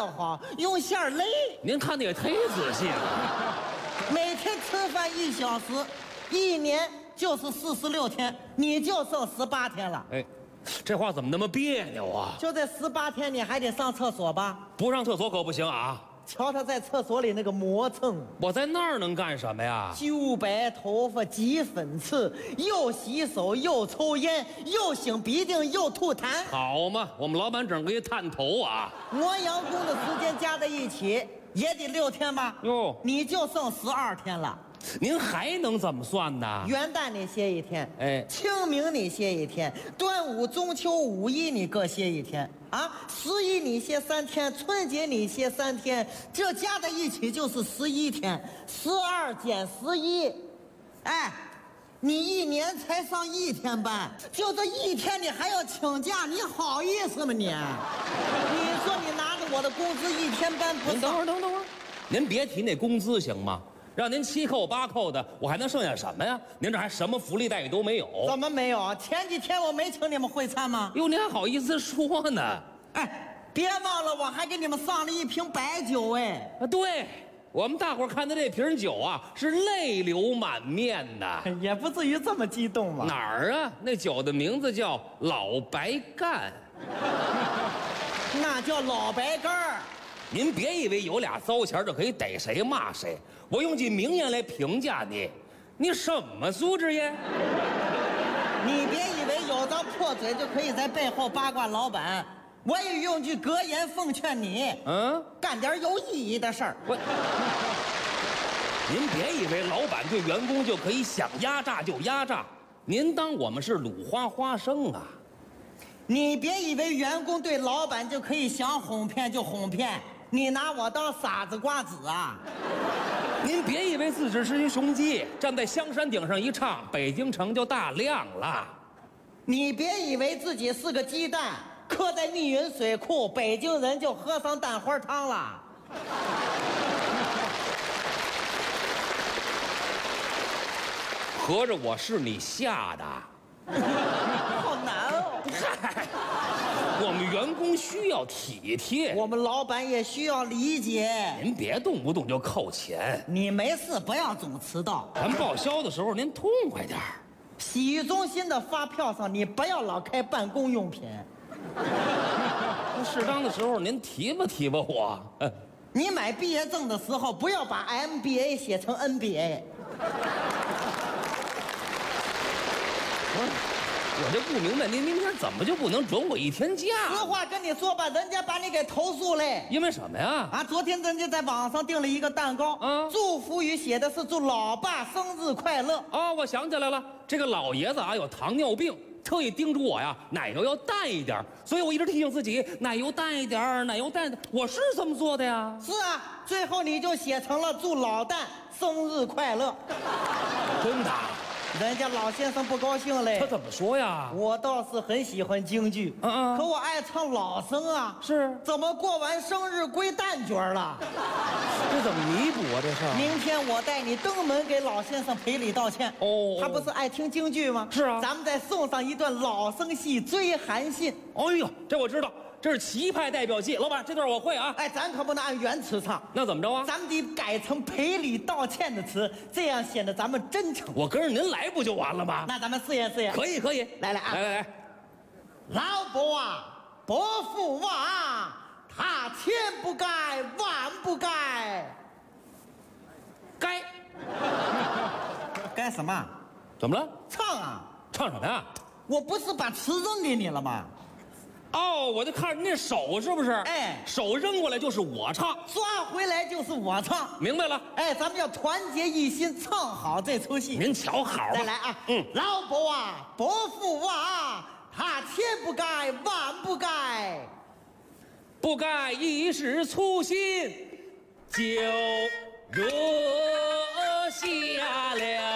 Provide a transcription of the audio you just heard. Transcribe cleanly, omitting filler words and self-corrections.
好，用馅累。 您看的也忒仔细了。 每天吃饭1小时，1年就是46天，你就剩18天了。 哎，这话怎么那么别扭啊？ 就这18天，你还得上厕所吧？ 不上厕所可不行啊！ 瞧他在厕所里那个磨蹭， 我在那儿能干什么呀？ 揪白头发，挤粉刺，又洗手，又抽烟，又擤鼻涕，又吐痰。 好嘛，我们老板整个一探头啊！ 磨洋工的时间加在一起也得6天吧？ 哟， 你就剩12天了。 您还能怎么算呢？ 元旦你歇1天， 哎， 清明你歇1天，端午、中秋、5一你各歇1天啊，11你歇3天，春节你歇3天，这加在一起就是11天，12减11，哎，你1年才上1天班，就这1天你还要请假，你好意思吗你？你说你拿着我的工资1天班不上？ 您等会儿，等会儿，您别提那工资行吗？让您7扣8扣的，我还能剩下什么呀？您这还什么福利待遇都没有？ 怎么没有啊？前几天我没请你们会餐吗？ 哟，您还好意思说呢？ 哎，别忘了我还给你们上了1瓶白酒哎！ 啊，对，我们大伙儿看的这瓶酒啊，是泪流满面的。 也不至于这么激动吧？ 哪儿啊？那酒的名字叫老白干。 那叫老白干儿。 您别以为有俩糟钱就可以逮谁骂谁，我用句名言来评价你，你什么素质呀？ 你别以为有张破嘴就可以在背后八卦老板，我也用句格言奉劝你，干点有意义的事儿。 您别以为老板对员工就可以想压榨就压榨，您当我们是鲁花花生啊？ 你别以为员工对老板就可以想哄骗就哄骗，你拿我当傻子瓜子啊？ 您别以为自己是一雄鸡，站在香山顶上一唱，北京城就大亮了。 你别以为自己是个鸡蛋，刻在密云水库，北京人就喝上蛋花汤了。 合着我是你下的？ 好难哦！ 嗨，我们员工需要体贴， 我们老板也需要理解。 您别动不动就扣钱。 你没事不要总迟到。 咱报销的时候您痛快点儿。 洗浴中心的发票上你不要老开办公用品。 适当的时候您提拔提拔我。 你买毕业证的时候不要把 MBA 写成 NBA。 我就不明白，您明天怎么就不能准我1天假？ 实话跟你说吧，人家把你给投诉嘞。 因为什么呀？ 啊，昨天人家在网上订了一个蛋糕，祝福语写的是祝老爸生日快乐。 哦，我想起来了，这个老爷子啊有糖尿病，特意叮嘱我呀，奶油要淡一点，所以我一直提醒自己，奶油淡一点，奶油淡一点。我是这么做的呀。 是啊，最后你就写成了祝老蛋生日快乐。 真的？ 人家老先生不高兴嘞。 他怎么说呀？ 我倒是很喜欢京剧，可我爱唱老生啊。 是？ 怎么过完生日归蛋卷了？ 这怎么弥补啊？这事儿？ 明天我带你登门给老先生赔礼道歉。 哦， 他不是爱听京剧吗？ 是啊， 咱们再送上一段老生戏《追韩信》。 哎呦，这我知道。这是齐派代表戏，老板，这段我会啊。 哎，咱可不能按原词唱， 那怎么着啊？ 咱们得改成赔礼道歉的词，这样显得咱们真诚。 我跟着您来不就完了吗？ 那咱们试验试验。 可以可以， 来啊！ 来， 老伯啊，伯父啊，他千不该万不该， 该该什么？ 怎么了？ 唱啊！ 唱什么呀？ 我不是把词扔给你了吗？ 哦，我就看着那手是不是？ 哎， 手扔过来就是我唱， 抓回来就是我唱。 明白了？ 哎，咱们要团结一心，唱好这出戏。 您瞧好吧。 再来啊！老伯啊，伯父啊，他千不该万不该， 不该一时粗心就惹下了